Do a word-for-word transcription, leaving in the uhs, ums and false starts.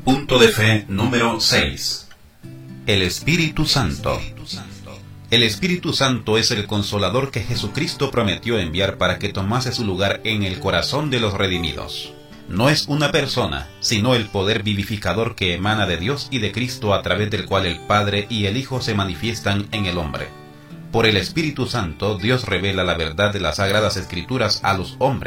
Punto de fe número seis. El Espíritu Santo. El Espíritu Santo es el Consolador que Jesucristo prometió enviar para que tomase su lugar en el corazón de los redimidos. No es una persona, sino el poder vivificador que emana de Dios y de Cristo, a través del cual el Padre y el Hijo se manifiestan en el hombre. Por el Espíritu Santo, Dios revela la verdad de las Sagradas Escrituras a los hombres.